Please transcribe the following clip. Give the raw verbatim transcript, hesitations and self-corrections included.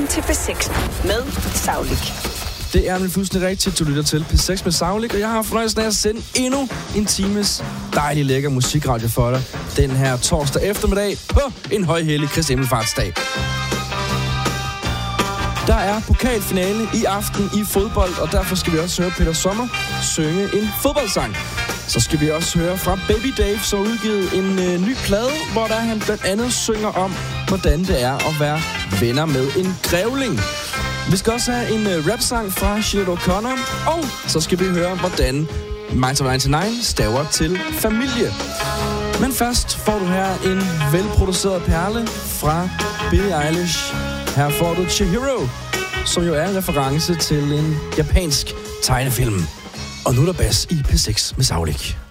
til P seks med Saulik. Det er nemlig fuldstændig rigtigt, du lytter til P seks med Saulik, og jeg har fornøjelsen af at sende endnu en times dejlig lækker musikradio for dig den her torsdag eftermiddag på en højhellig Kristi Himmelfartsdag. Der er pokalfinale i aften i fodbold, og derfor skal vi også høre Peter Sommer synge en fodboldsang. Så skal vi også høre fra Baby Dave, som har udgivet en øh, ny plade, hvor der han blandt andet synger om, hvordan det er at være venner med en grævling. Vi skal også have en øh, rapsang fra Sinead O'Connor, og så skal vi høre, hvordan Minds of nioghalvfems staver til familie. Men først får du her en velproduceret perle fra Billie Eilish. Her får du Chihiro, som jo er en reference til en japansk tegnefilm. Og nu er der bas i P seks med Saulik.